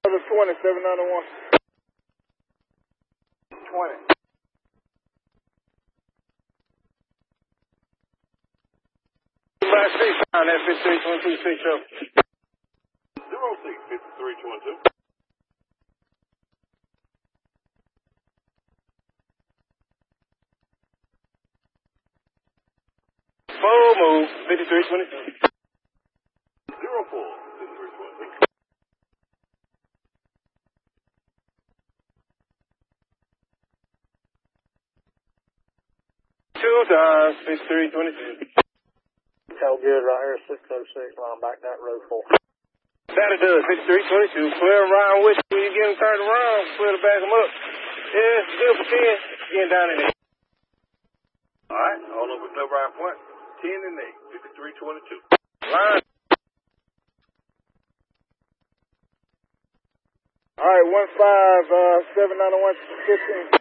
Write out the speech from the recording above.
20, 791. 20. By 6 on that 5322 6 show. 06 5322. Full move, 5322. 04 5322. 2 times 5322. Tell good right here, 606, line back that road full. That it does, 5322. Clear around with you when you get them turned around, clear to back them up. Yeah, good for 10. Getting down in there. Alright, all over the right point. 10 and 8, 5322. Line. All right, 15, 791, 15.